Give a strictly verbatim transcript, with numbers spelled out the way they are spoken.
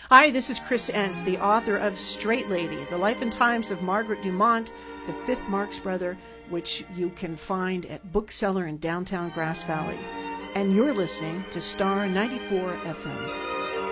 Hi, this is Chris Entz, the author of Straight Lady, The Life and Times of Margaret Dumont, the fifth Marx Brother, which you can find at Bookseller in downtown Grass Valley. And you're listening to Star ninety-four F M.